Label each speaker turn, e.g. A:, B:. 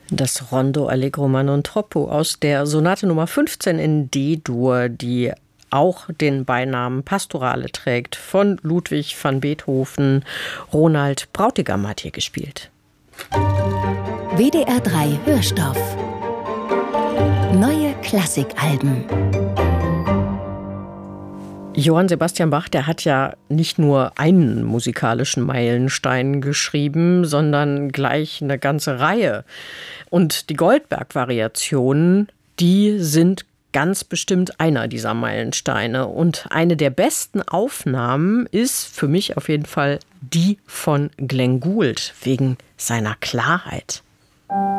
A: Das Rondo Allegro ma non troppo aus der Sonate Nummer 15 in D-Dur, die auch den Beinamen Pastorale trägt, von Ludwig van Beethoven. Ronald Brautigam hat hier gespielt.
B: WDR 3 Hörstoff. Neue Klassikalben.
A: Johann Sebastian Bach, der hat ja nicht nur einen musikalischen Meilenstein geschrieben, sondern gleich eine ganze Reihe. Und die Goldberg-Variationen, die sind ganz bestimmt einer dieser Meilensteine. Und eine der besten Aufnahmen ist für mich auf jeden Fall die von Glenn Gould, wegen seiner Klarheit.